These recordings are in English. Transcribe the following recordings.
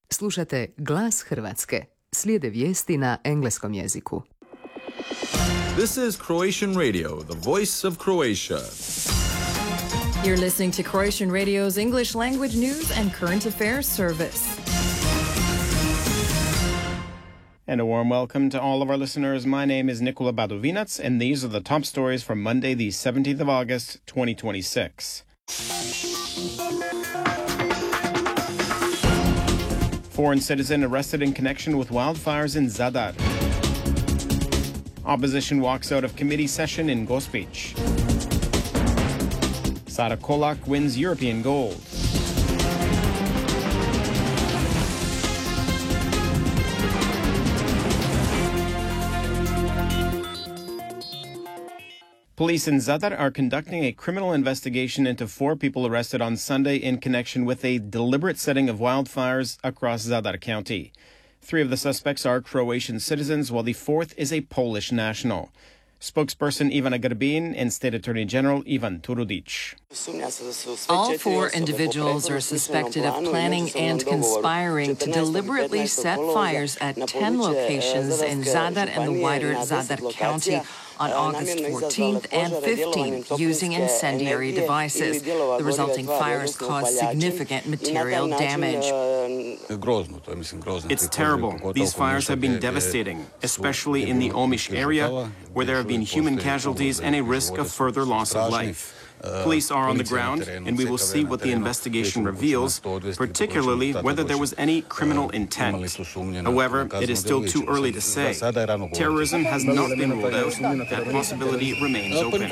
Slušate Glas Hrvatske. Slijede vijesti na engleskom jeziku. This is Croatian Radio, the voice of Croatia. You're listening to Croatian Radio's English language news and current affairs service. And a warm welcome to all of our listeners. My name is Nikola Badovinac, and these are the top stories from Monday, the 17th of August, 2026. Foreign citizen arrested in connection with wildfires in Zadar. Opposition walks out of committee session in Gospić. Sara Kolak wins European gold. Police in Zadar are conducting a criminal investigation into 4 people arrested on Sunday in connection with a deliberate setting of wildfires across Zadar County. 3 of the suspects are Croatian citizens, while the 4th is a Polish national. Spokesperson Ivana Grbin and State Attorney General Ivan Turudic. All 4 individuals are suspected of planning and conspiring to deliberately set fires at 10 locations in Zadar and the wider Zadar County on August 14th and 15th using incendiary devices. The resulting fires caused significant material damage. It's terrible. These fires have been devastating, especially in the Omiš area, where there have been human casualties and a risk of further loss of life. Police are on the ground, and we will see what the investigation reveals, particularly whether there was any criminal intent. However, it is still too early to say. Terrorism has not been ruled out. That possibility remains open.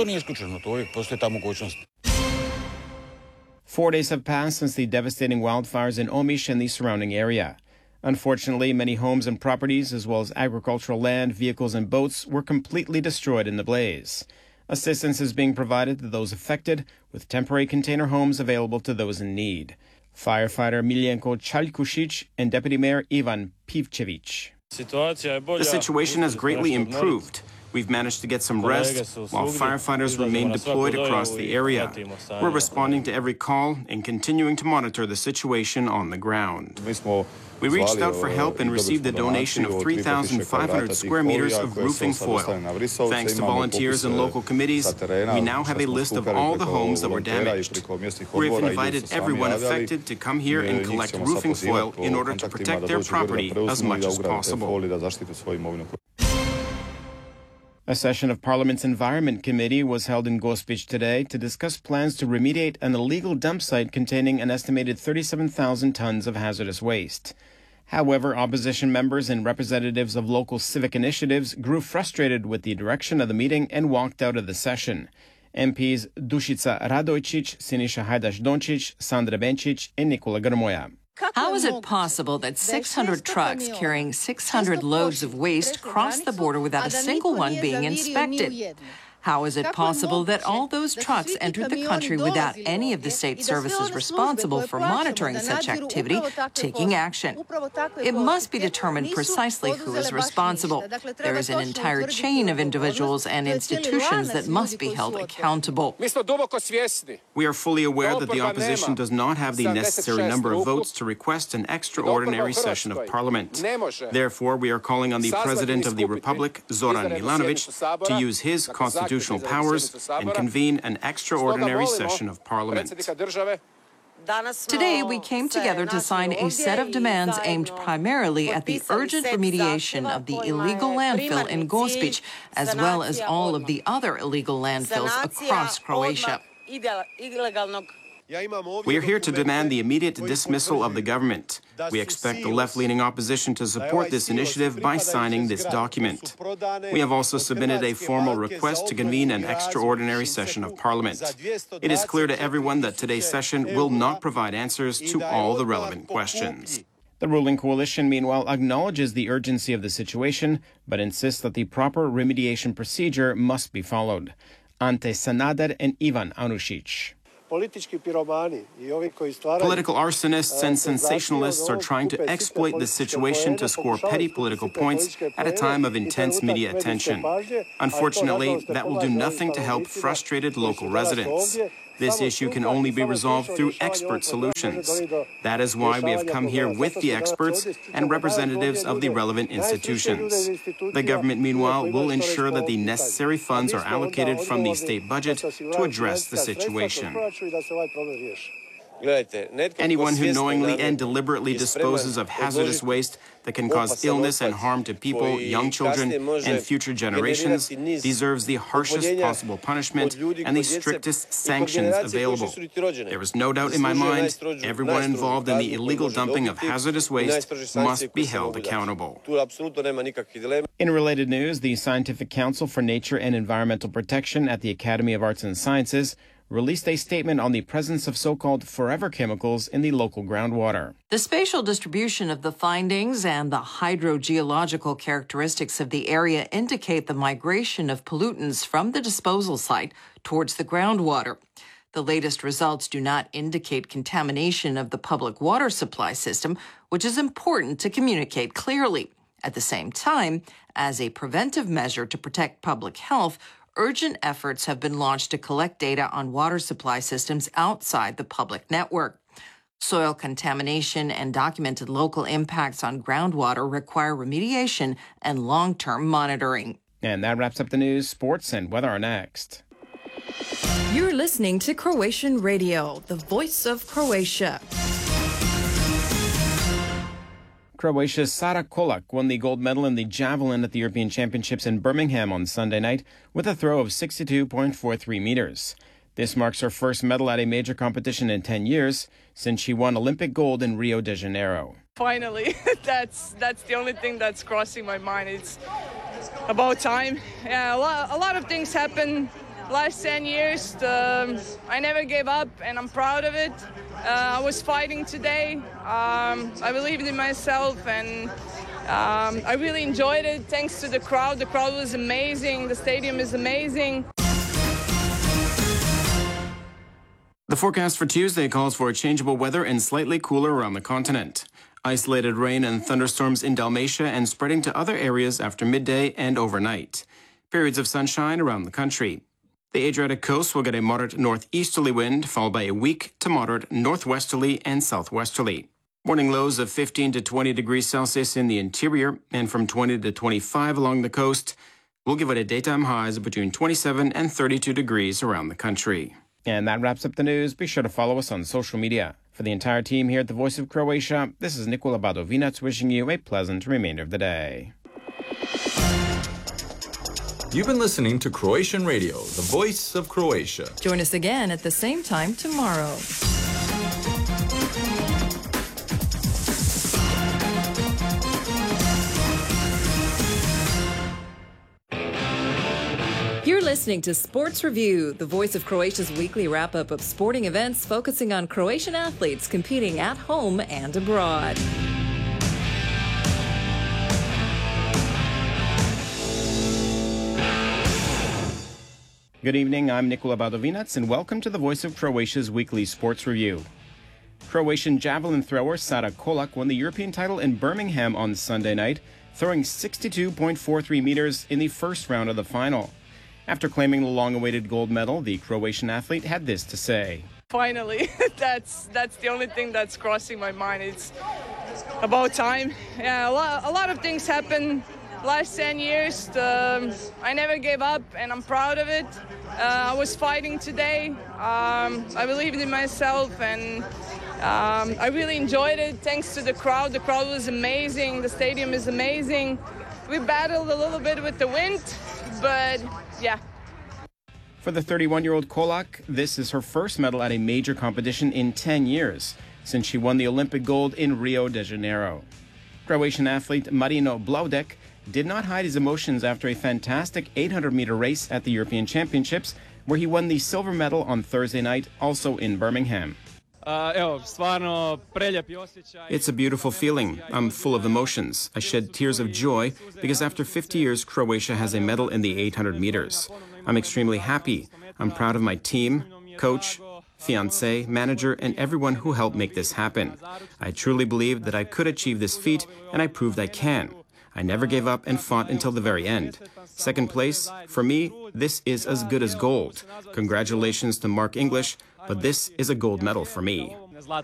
4 days have passed since the devastating wildfires in Omiš and the surrounding area. Unfortunately, many homes and properties, as well as agricultural land, vehicles, and boats, were completely destroyed in the blaze. Assistance is being provided to those affected, with temporary container homes available to those in need. Firefighter Miljenko Chalkušić and Deputy Mayor Ivan Pivčević. The situation has greatly improved. We've managed to get some rest, while firefighters remain deployed across the area. We're responding to every call and continuing to monitor the situation on the ground. We reached out for help and received a donation of 3,500 square meters of roofing foil. Thanks to volunteers and local committees, we now have a list of all the homes that were damaged. We've invited everyone affected to come here and collect roofing foil in order to protect their property as much as possible. A session of Parliament's Environment Committee was held in Gospić today to discuss plans to remediate an illegal dump site containing an estimated 37,000 tons of hazardous waste. However, opposition members and representatives of local civic initiatives grew frustrated with the direction of the meeting and walked out of the session. MPs Dušica Radojčić, Siniša Hajdaš-Dončić, Sandra Benčić, and Nikola Grmoja. How is it possible that 600 trucks carrying 600 loads of waste crossed the border without a single one being inspected? How is it possible that all those trucks entered the country without any of the state services responsible for monitoring such activity taking action? It must be determined precisely who is responsible. There is an entire chain of individuals and institutions that must be held accountable. We are fully aware that the opposition does not have the necessary number of votes to request an extraordinary session of Parliament. Therefore, we are calling on the President of the Republic, Zoran Milanovic, to use his constitutional powers and convene an extraordinary session of Parliament. Today, we came together to sign a set of demands aimed primarily at the urgent remediation of the illegal landfill in Gospić, as well as all of the other illegal landfills across Croatia. We are here to demand the immediate dismissal of the government. We expect the left-leaning opposition to support this initiative by signing this document. We have also submitted a formal request to convene an extraordinary session of Parliament. It is clear to everyone that today's session will not provide answers to all the relevant questions. The ruling coalition, meanwhile, acknowledges the urgency of the situation, but insists that the proper remediation procedure must be followed. Ante Sanader and Ivan Anušić. Political arsonists and sensationalists are trying to exploit this situation to score petty political points at a time of intense media attention. Unfortunately, that will do nothing to help frustrated local residents. This issue can only be resolved through expert solutions. That is why we have come here with the experts and representatives of the relevant institutions. The government, meanwhile, will ensure that the necessary funds are allocated from the state budget to address the situation. Anyone who knowingly and deliberately disposes of hazardous waste that can cause illness and harm to people, young children, and future generations deserves the harshest possible punishment and the strictest sanctions available. There is no doubt in my mind, everyone involved in the illegal dumping of hazardous waste must be held accountable. In related news, the Scientific Council for Nature and Environmental Protection at the Academy of Arts and Sciences released a statement on the presence of so-called forever chemicals in the local groundwater. The spatial distribution of the findings and the hydrogeological characteristics of the area indicate the migration of pollutants from the disposal site towards the groundwater. The latest results do not indicate contamination of the public water supply system, which is important to communicate clearly. At the same time, as a preventive measure to protect public health, urgent efforts have been launched to collect data on water supply systems outside the public network. Soil contamination and documented local impacts on groundwater require remediation and long-term monitoring. And that wraps up the news. Sports and weather are next. You're listening to Croatian Radio, the voice of Croatia. Croatia's Sara Kolak won the gold medal in the javelin at the European Championships in Birmingham on Sunday night with a throw of 62.43 meters. This marks her first medal at a major competition in 10 years since she won Olympic gold in Rio de Janeiro. Finally, that's the only thing that's crossing my mind. It's about time. Yeah, a lot of things happened last 10 years. I never gave up, and I'm proud of it. I was fighting today. I believed in myself, and I really enjoyed it. Thanks to the crowd. The crowd was amazing. The stadium is amazing. The forecast for Tuesday calls for changeable weather and slightly cooler around the continent. Isolated rain and thunderstorms in Dalmatia and spreading to other areas after midday and overnight. Periods of sunshine around the country. The Adriatic coast will get a moderate northeasterly wind, followed by a weak to moderate northwesterly and southwesterly. Morning lows of 15 to 20 degrees Celsius in the interior and from 20 to 25 along the coast will give it a daytime highs of between 27 and 32 degrees around the country. And that wraps up the news. Be sure to follow us on social media. For the entire team here at the Voice of Croatia, this is Nikola Badovinac wishing you a pleasant remainder of the day. You've been listening to Croatian Radio, the voice of Croatia. Join us again at the same time tomorrow. You're listening to Sports Review, the voice of Croatia's weekly wrap-up of sporting events focusing on Croatian athletes competing at home and abroad. Good evening, I'm Nikola Badovinac, and welcome to the Voice of Croatia's weekly sports review. Croatian javelin thrower Sara Kolak won the European title in Birmingham on Sunday night, throwing 62.43 meters in the first round of the final. After claiming the long-awaited gold medal, the Croatian athlete had this to say. Finally, that's the only thing that's crossing my mind. It's about time. Yeah, a lot of things happened last 10 years. I never gave up, and I'm proud of it. I was fighting today. I believed in myself, and I really enjoyed it. Thanks to the crowd. The crowd was amazing. The stadium is amazing. We battled a little bit with the wind, but yeah. For the 31-year-old Kolak, this is her first medal at a major competition in 10 years, since she won the Olympic gold in Rio de Janeiro. Croatian athlete Marino Blaudek did not hide his emotions after a fantastic 800-meter race at the European Championships, where he won the silver medal on Thursday night, also in Birmingham. It's a beautiful feeling. I'm full of emotions. I shed tears of joy because after 50 years, Croatia has a medal in the 800 meters. I'm extremely happy. I'm proud of my team, coach, fiancé, manager, and everyone who helped make this happen. I truly believed that I could achieve this feat, and I proved I can. I never gave up and fought until the very end. Second place, for me, this is as good as gold. Congratulations to Mark English, but this is a gold medal for me.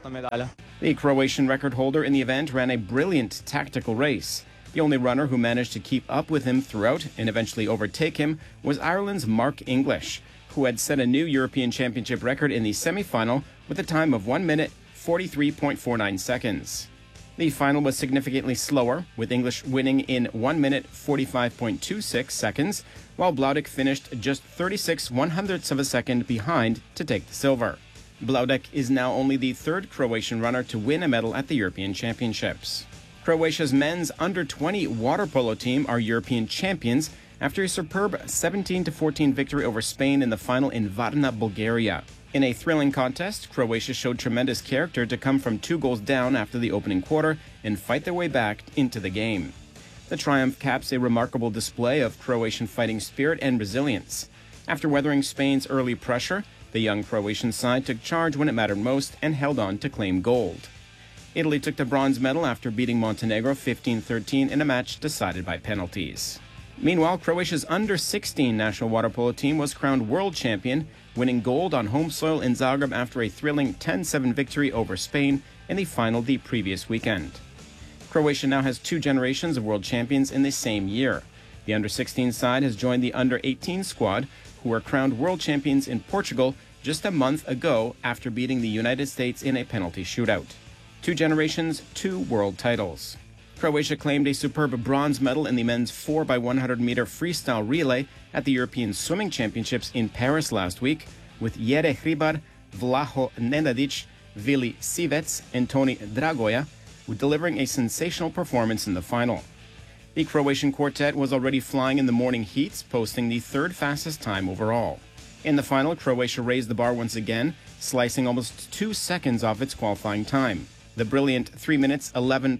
The Croatian record holder in the event ran a brilliant tactical race. The only runner who managed to keep up with him throughout and eventually overtake him was Ireland's Mark English, who had set a new European Championship record in the semi-final with a time of 1 minute 43.49 seconds. The final was significantly slower, with English winning in 1 minute 45.26 seconds, while Blaudik finished just 36/100ths of a second behind to take the silver. Blaudik is now only the third Croatian runner to win a medal at the European Championships. Croatia's men's under-20 water polo team are European champions after a superb 17-14 victory over Spain in the final in Varna, Bulgaria. In a thrilling contest, Croatia showed tremendous character to come from 2 goals down after the opening quarter and fight their way back into the game. The triumph caps a remarkable display of Croatian fighting spirit and resilience. After weathering Spain's early pressure, the young Croatian side took charge when it mattered most and held on to claim gold. Italy took the bronze medal after beating Montenegro 15-13 in a match decided by penalties. Meanwhile, Croatia's under-16 national water polo team was crowned world champion, winning gold on home soil in Zagreb after a thrilling 10-7 victory over Spain in the final the previous weekend. Croatia now has 2 generations of world champions in the same year. The under-16 side has joined the under-18 squad, who were crowned world champions in Portugal just a month ago after beating the United States in a penalty shootout. 2 generations, 2 world titles. Croatia claimed a superb bronze medal in the men's 4x100-meter freestyle relay at the European Swimming Championships in Paris last week, with Jere Hribar, Vlaho Nenadic, Vili Sivec, and Toni Dragoja delivering a sensational performance in the final. The Croatian quartet was already flying in the morning heats, posting the 3rd fastest time overall. In the final, Croatia raised the bar once again, slicing almost 2 seconds off its qualifying time. The brilliant 3 minutes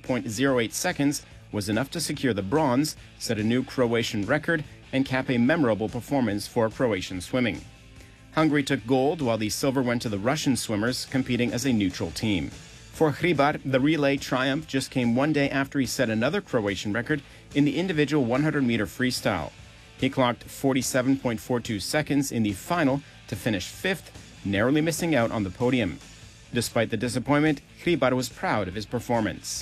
11.08 seconds was enough to secure the bronze, set a new Croatian record, and cap a memorable performance for Croatian swimming. Hungary took gold, while the silver went to the Russian swimmers, competing as a neutral team. For Hribar, the relay triumph just came 1 day after he set another Croatian record in the individual 100-meter freestyle. He clocked 47.42 seconds in the final to finish 5th, narrowly missing out on the podium. Despite the disappointment, Hribar was proud of his performance.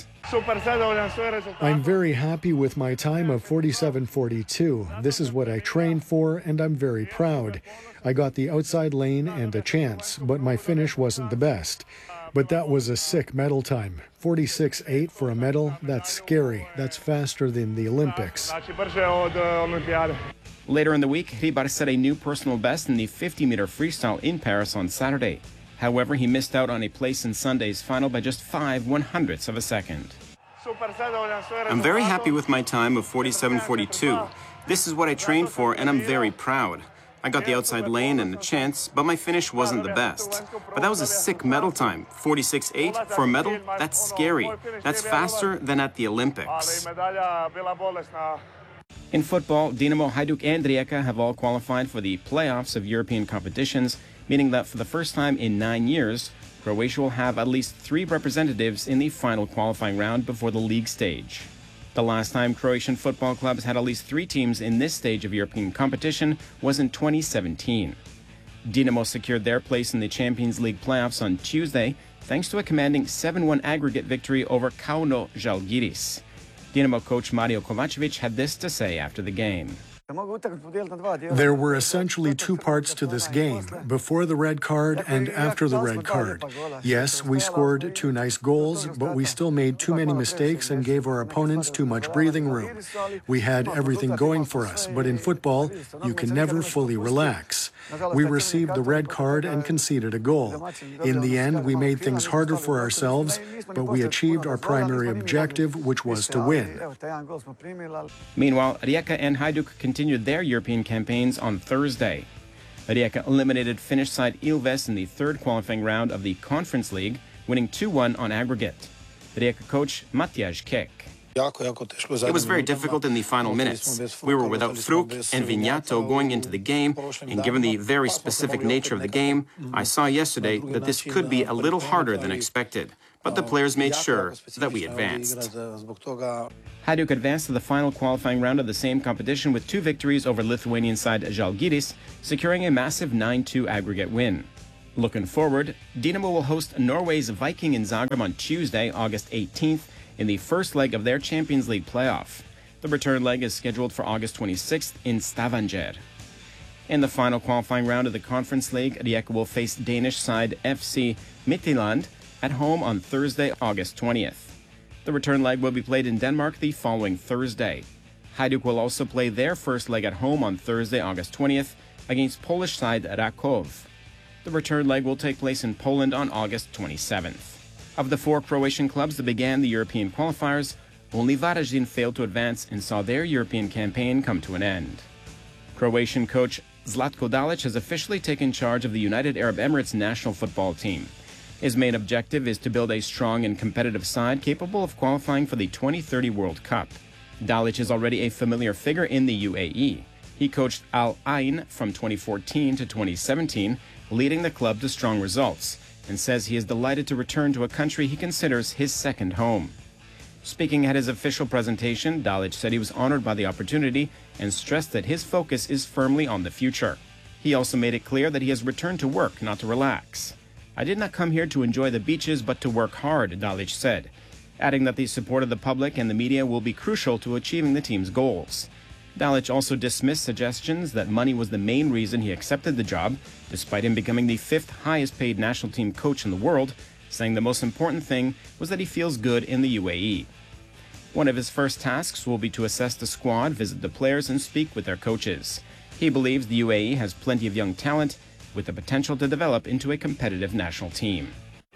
I'm very happy with my time of 47.42. This is what I trained for, and I'm very proud. I got the outside lane and a chance, but my finish wasn't the best. But that was a sick medal time. 46.8 for a medal, that's scary. That's faster than the Olympics. Later in the week, Hribar set a new personal best in the 50-meter freestyle in Paris on Saturday. However, he missed out on a place in Sunday's final by just 5/100ths of a second. I'm very happy with my time of 47.42. This is what I trained for, and I'm very proud. I got the outside lane and a chance, but my finish wasn't the best. But that was a sick medal time. 46.8 for a medal? That's scary. That's faster than at the Olympics. In football, Dinamo, Hajduk, and Rijeka have all qualified for the playoffs of European competitions, meaning that for the first time in 9 years, Croatia will have at least 3 representatives in the final qualifying round before the league stage. The last time Croatian football clubs had at least 3 teams in this stage of European competition was in 2017. Dinamo secured their place in the Champions League playoffs on Tuesday thanks to a commanding 7-1 aggregate victory over Kauno Žalgiris. Dinamo coach Mario Kovacevic had this to say after the game. There were essentially 2 parts to this game, before the red card and after the red card. Yes, we scored 2 nice goals, but we still made too many mistakes and gave our opponents too much breathing room. We had everything going for us, but in football, you can never fully relax. We received the red card and conceded a goal. In the end, we made things harder for ourselves, but we achieved our primary objective, which was to win. Meanwhile, Rijeka and Hajduk continued their European campaigns on Thursday. Rijeka eliminated Finnish side Ilves in the 3rd qualifying round of the Conference League, winning 2-1 on aggregate. Rijeka coach Matjaž Kek. It was very difficult in the final minutes. We were without Fruk and Vignato going into the game, and given the very specific nature of the game, I saw yesterday that this could be a little harder than expected. but the players made sure that we advanced. Hajduk advanced to the final qualifying round of the same competition with 2 victories over Lithuanian side Žalgiris, securing a massive 9-2 aggregate win. Looking forward, Dinamo will host Norway's Viking in Zagreb on Tuesday, August 18th, in the first leg of their Champions League playoff. The return leg is scheduled for August 26th in Stavanger. In the final qualifying round of the Conference League, Rijeka will face Danish side FC Midtjylland at home on Thursday, August 20th. The return leg will be played in Denmark the following Thursday. Hajduk will also play their first leg at home on Thursday, August 20th, against Polish side Rakov. The return leg will take place in Poland on August 27th. Of the 4 Croatian clubs that began the European qualifiers, only Varaždin failed to advance and saw their European campaign come to an end. Croatian coach Zlatko Dalic has officially taken charge of the United Arab Emirates national football team. His main objective is to build a strong and competitive side capable of qualifying for the 2030 World Cup. Dalic is already a familiar figure in the UAE. He coached Al Ain from 2014 to 2017, leading the club to strong results, and says he is delighted to return to a country he considers his second home. Speaking at his official presentation, Dalic said he was honored by the opportunity and stressed that his focus is firmly on the future. He also made it clear that he has returned to work, not to relax. "I did not come here to enjoy the beaches, but to work hard," Dalic said, adding that the support of the public and the media will be crucial to achieving the team's goals. Dalic also dismissed suggestions that money was the main reason he accepted the job, despite him becoming the 5th highest paid national team coach in the world, saying the most important thing was that he feels good in the UAE. One of his first tasks will be to assess the squad, visit the players, and speak with their coaches. He believes the UAE has plenty of young talent with the potential to develop into a competitive national team.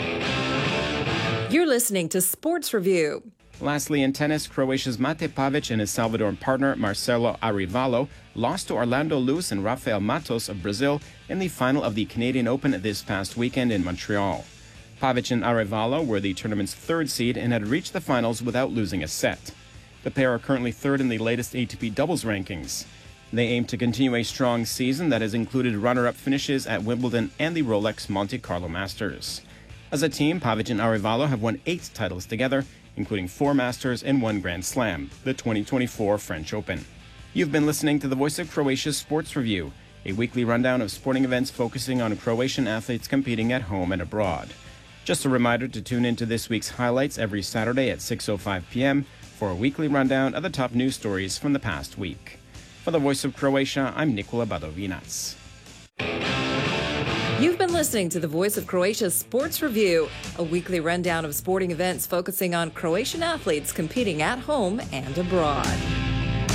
You're listening to Sports Review. Lastly, in tennis, Croatia's Mate Pavic and his Salvadoran partner Marcelo Arevalo lost to Orlando Luz and Rafael Matos of Brazil in the final of the Canadian Open this past weekend in Montreal. Pavic and Arevalo were the tournament's 3rd seed and had reached the finals without losing a set. The pair are currently 3rd in the latest ATP doubles rankings. They aim to continue a strong season that has included runner-up finishes at Wimbledon and the Rolex Monte Carlo Masters. As a team, Pavic and Arevalo have won 8 titles together, including 4 Masters and 1 Grand Slam, the 2024 French Open. You've been listening to the Voice of Croatia's Sports Review, a weekly rundown of sporting events focusing on Croatian athletes competing at home and abroad. Just a reminder to tune into this week's highlights every Saturday at 6:05 p.m. for a weekly rundown of the top news stories from the past week. For the Voice of Croatia, I'm Nikola Badovinac. You've been listening to the Voice of Croatia's Sports Review, a weekly rundown of sporting events focusing on Croatian athletes competing at home and abroad.